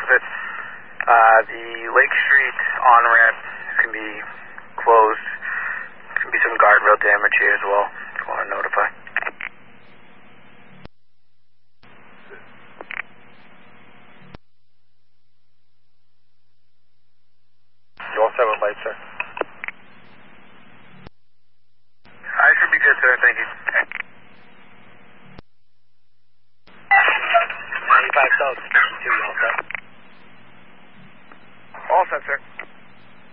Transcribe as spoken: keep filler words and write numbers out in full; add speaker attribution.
Speaker 1: of it. Uh, the Lake Street on-ramp can be closed. There can be some guardrail damage here as well, if you want to notify.
Speaker 2: You all set with light, sir?
Speaker 1: I should be good, sir. Thank you.